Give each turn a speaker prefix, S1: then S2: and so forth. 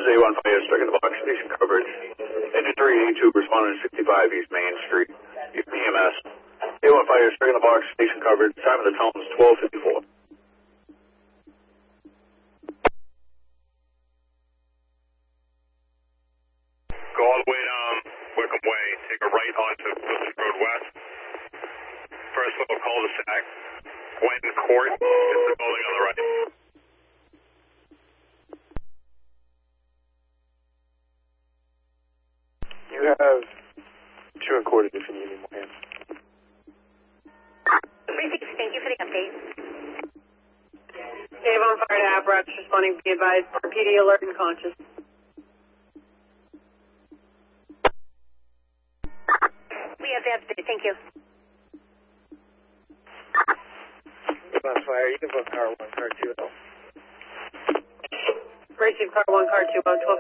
S1: A1 Fire, stricken the box, station coverage. Engine 382 responding to 65 East Main Street, EMS. A1 Fire, stricken the box, station coverage. Time of the tone is 12:54.
S2: Go all the way down Wickham Way, take a right onto Wilson Road West. First little cul-de-sac. Gwen Court is the building on the right.
S3: You have 2 encoded if you need any more hands.
S4: Thank you for the update.
S5: A1 Fire to apparatus responding, be advised, PD alert and conscious.
S4: We have the update, thank you.
S3: A1 Fire, you can book car 1, car 2.
S5: Receive car 1, car 2, 12:54.